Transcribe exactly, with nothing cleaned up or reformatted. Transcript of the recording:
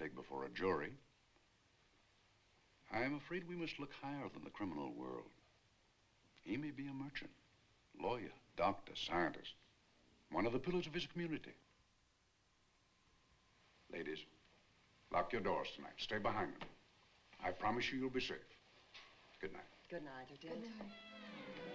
take before a jury. I am afraid we must look higher than the criminal world. He may be a merchant, lawyer, doctor, scientist, one of the pillars of his community. Ladies, lock your doors tonight. Stay behind them. I promise you you'll be safe. Good night. Good night, Lieutenant. Good night.